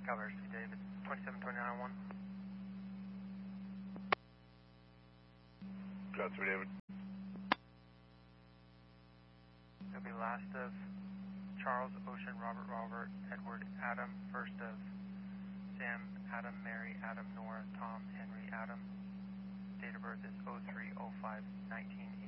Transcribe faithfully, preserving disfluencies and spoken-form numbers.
Calvary City, David, twenty-seven twenty-nine oh one. Got three, David. It'll be last of Charles, Ocean, Robert, Robert, Edward, Adam, first of Sam, Adam, Mary, Adam, Nora, Tom, Henry, Adam. Date of birth is oh three oh five nineteen eighty.